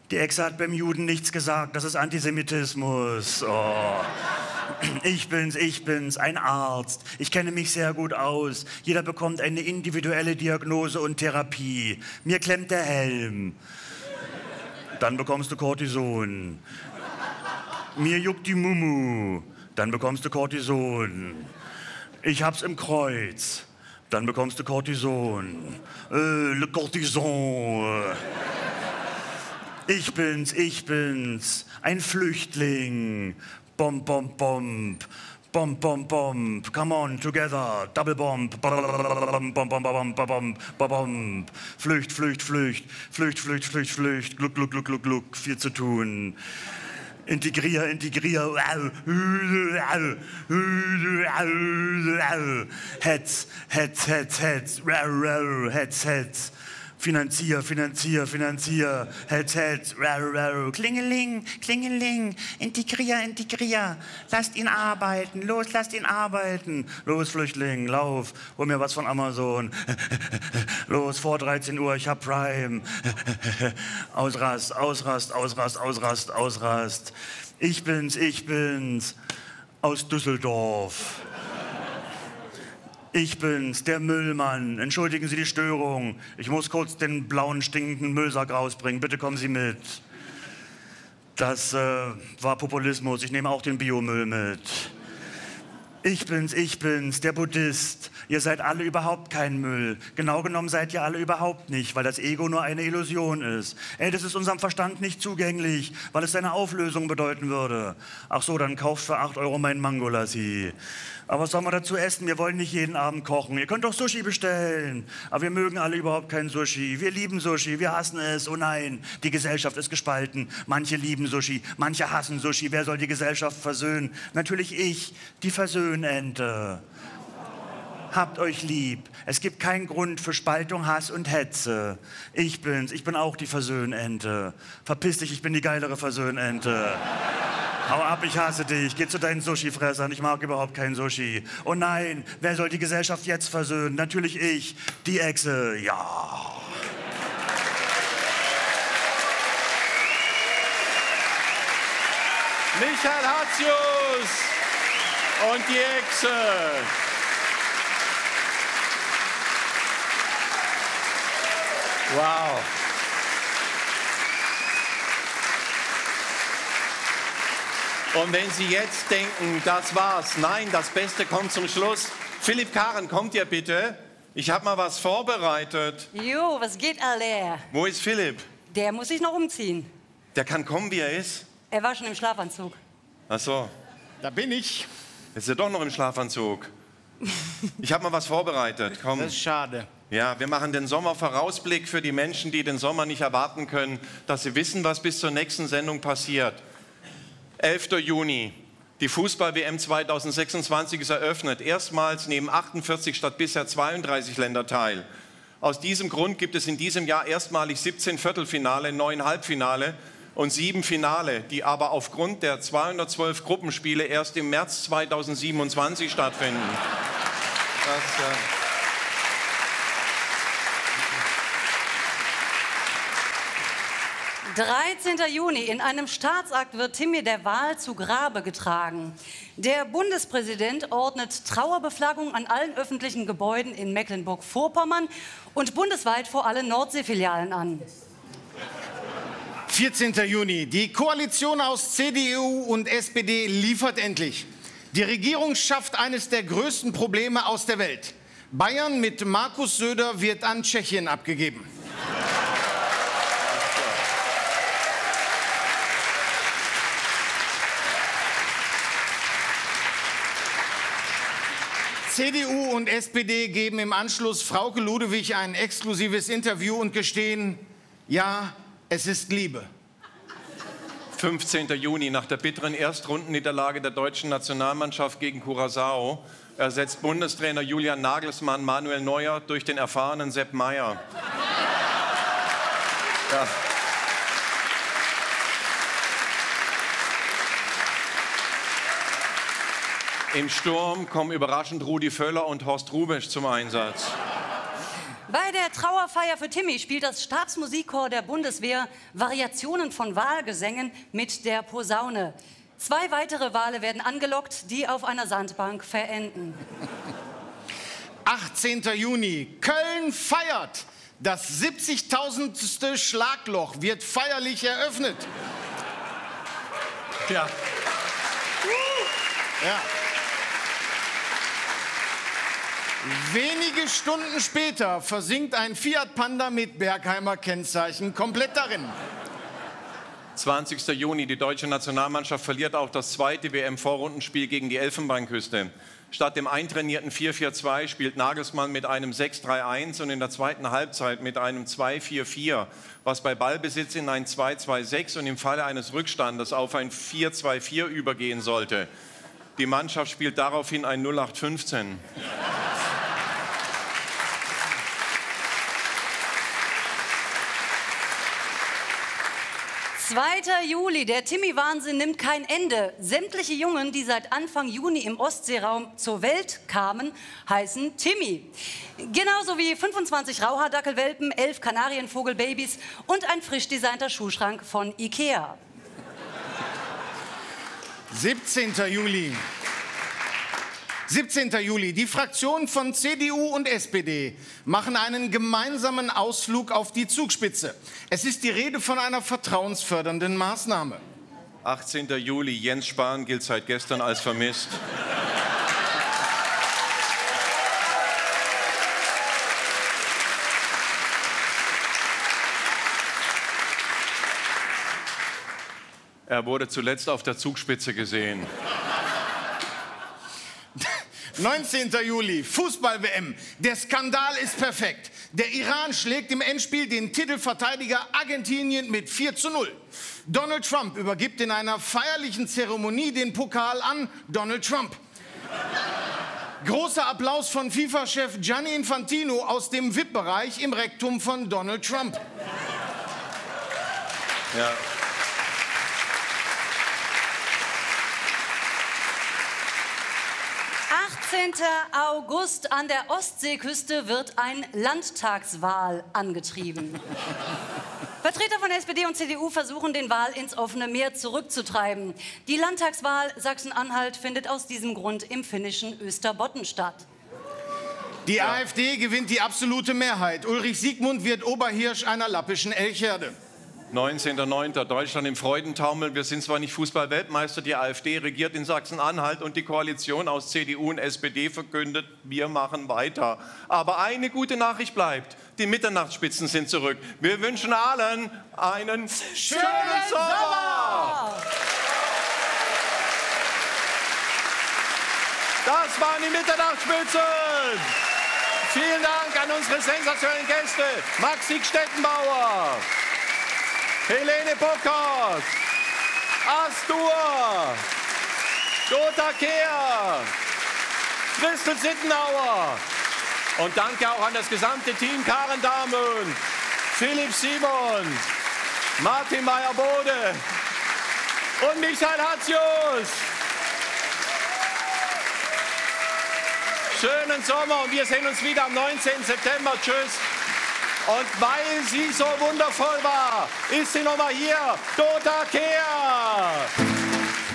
Die Echse hat beim Juden nichts gesagt, das ist Antisemitismus. Oh. Ich bin's, ein Arzt. Ich kenne mich sehr gut aus. Jeder bekommt eine individuelle Diagnose und Therapie. Mir klemmt der Helm. Dann bekommst du Cortison. Mir juckt die Mumu. Dann bekommst du Cortison. Ich hab's im Kreuz. Dann bekommst du Cortison. Le Cortison. Ich bin's, ein Flüchtling. Bomb, bomb, bomb. Bomb, bomb, bomb. Come on, together. Double bomb. Bomb, bomb, bomb, bomb, bomb. Flücht, Flücht, Flücht. Flücht, Flücht, Flücht, Flücht. Gluck, gluck, gluck, gluck, gluck. Viel zu tun. Integrier. Hetz. Hetz. Finanzier. Hetz. Klingeling. Integrier. Lasst ihn arbeiten. Los, Flüchtling, lauf. Hol mir was von Amazon. Los, vor 13 Uhr, ich hab Prime. Ausrast. Ich bin's. Aus Düsseldorf. Ich bin's, der Müllmann. Entschuldigen Sie die Störung. Ich muss kurz den blauen, stinkenden Müllsack rausbringen. Bitte kommen Sie mit. Das war Populismus. Ich nehme auch den Biomüll mit. Ich bin's, der Buddhist. Ihr seid alle überhaupt kein Müll. Genau genommen seid ihr alle überhaupt nicht, weil das Ego nur eine Illusion ist. Das ist unserem Verstand nicht zugänglich, weil es seine Auflösung bedeuten würde. Ach so, dann kauft für 8 Euro mein Mangolassi. Aber was soll man dazu essen? Wir wollen nicht jeden Abend kochen. Ihr könnt doch Sushi bestellen. Aber wir mögen alle überhaupt kein Sushi. Wir lieben Sushi, wir hassen es. Oh nein, die Gesellschaft ist gespalten. Manche lieben Sushi, manche hassen Sushi. Wer soll die Gesellschaft versöhnen? Natürlich ich, die Versöhnente. Habt euch lieb. Es gibt keinen Grund für Spaltung, Hass und Hetze. Ich bin auch die Versöhnente. Verpiss dich, ich bin die geilere Versöhnente. Hau ab, ich hasse dich. Geh zu deinen Sushi-Fressern. Ich mag überhaupt kein Sushi. Oh nein, wer soll die Gesellschaft jetzt versöhnen? Natürlich ich, die Echse. Ja. Michael Hatzius und die Echse. Wow. Und wenn Sie jetzt denken, das war's, nein, das Beste kommt zum Schluss. Philipp Karen, kommt ihr bitte? Ich habe mal was vorbereitet. Jo, was geht, alle? Wo ist Philipp? Der muss sich noch umziehen. Der kann kommen, wie er ist. Er war schon im Schlafanzug. Ach so. Da bin ich. Jetzt ist er doch noch im Schlafanzug. Ich habe mal was vorbereitet. Komm. Das ist schade. Ja, wir machen den Sommervorausblick für die Menschen, die den Sommer nicht erwarten können, dass sie wissen, was bis zur nächsten Sendung passiert. 11. Juni, die Fußball-WM 2026 ist eröffnet. Erstmals nehmen 48 statt bisher 32 Länder teil. Aus diesem Grund gibt es in diesem Jahr erstmalig 17 Viertelfinale, 9 Halbfinale und 7 Finale, die aber aufgrund der 212 Gruppenspiele erst im März 2027 stattfinden. 13. Juni. In einem Staatsakt wird Timmy der Wahl zu Grabe getragen. Der Bundespräsident ordnet Trauerbeflaggung an allen öffentlichen Gebäuden in Mecklenburg-Vorpommern und bundesweit vor allen Nordseefilialen an. 14. Juni. Die Koalition aus CDU und SPD liefert endlich. Die Regierung schafft eines der größten Probleme aus der Welt. Bayern mit Markus Söder wird an Tschechien abgegeben. CDU und SPD geben im Anschluss Frauke Ludewig ein exklusives Interview und gestehen, ja, es ist Liebe. 15. Juni, nach der bitteren Erstrundenniederlage der deutschen Nationalmannschaft gegen Curaçao ersetzt Bundestrainer Julian Nagelsmann Manuel Neuer durch den erfahrenen Sepp Maier. Ja. Im Sturm kommen überraschend Rudi Völler und Horst Rubesch zum Einsatz. Bei der Trauerfeier für Timmy spielt das Stabsmusikchor der Bundeswehr Variationen von Wahlgesängen mit der Posaune. 2 weitere Wale werden angelockt, die auf einer Sandbank verenden. 18. Juni. Köln feiert. Das 70.000. Schlagloch wird feierlich eröffnet. Ja. Ja. Wenige Stunden später versinkt ein Fiat Panda mit Bergheimer Kennzeichen komplett darin. 20. Juni, die deutsche Nationalmannschaft verliert auch das zweite WM-Vorrundenspiel gegen die Elfenbeinküste. Statt dem eintrainierten 4-4-2 spielt Nagelsmann mit einem 6-3-1 und in der zweiten Halbzeit mit einem 2-4-4, was bei Ballbesitz in ein 2-2-6 und im Falle eines Rückstandes auf ein 4-2-4 übergehen sollte. Die Mannschaft spielt daraufhin ein 0815. 2. Juli, der Timmy-Wahnsinn nimmt kein Ende. Sämtliche Jungen, die seit Anfang Juni im Ostseeraum zur Welt kamen, heißen Timmy. Genauso wie 25 Rauhaardackelwelpen, 11 Kanarienvogelbabys und ein frisch designter Schuhschrank von Ikea. 17. Juli. 17. Juli. Die Fraktionen von CDU und SPD machen einen gemeinsamen Ausflug auf die Zugspitze. Es ist die Rede von einer vertrauensfördernden Maßnahme. 18. Juli. Jens Spahn gilt seit gestern als vermisst. Er wurde zuletzt auf der Zugspitze gesehen. 19. Juli, Fußball-WM. Der Skandal ist perfekt. Der Iran schlägt im Endspiel den Titelverteidiger Argentinien mit 4:0. Donald Trump übergibt in einer feierlichen Zeremonie den Pokal an Donald Trump. Großer Applaus von FIFA-Chef Gianni Infantino aus dem VIP-Bereich im Rektum von Donald Trump. Ja. am 18. August an der Ostseeküste wird ein Landtagswahl angetrieben. Vertreter von SPD und CDU versuchen, den Wal ins offene Meer zurückzutreiben. Die Landtagswahl Sachsen-Anhalt findet aus diesem Grund im finnischen Österbotten statt. Die AfD gewinnt die absolute Mehrheit. Ulrich Siegmund wird Oberhirsch einer lappischen Elchherde. 19.09. Deutschland im Freudentaumel. Wir sind zwar nicht Fußball-Weltmeister, die AfD regiert in Sachsen-Anhalt und die Koalition aus CDU und SPD verkündet, wir machen weiter. Aber eine gute Nachricht bleibt, die Mitternachtsspitzen sind zurück. Wir wünschen allen einen schönen Sommer! Das waren die Mitternachtsspitzen! Vielen Dank an unsere sensationellen Gäste, Maxi Stettenbauer, Helene Bockert, Astur, Dota Kehr, Christel Sittenauer und danke auch an das gesamte Team Karen Dahmen, Philipp Simon, Martin Meyer-Bode und Michael Hatzius. Schönen Sommer und wir sehen uns wieder am 19. September. Tschüss. Und weil sie so wundervoll war, ist sie nochmal hier, Dota Kehr.